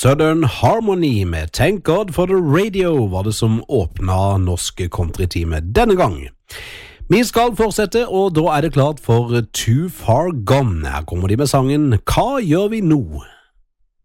Southern Harmony med Thank God for the Radio var det som åpnet norske countrytime denne gang. Vi skal fortsette, og da er det klart for Too Far Gone. Her kommer de med sangen «Hva gjør vi nå?»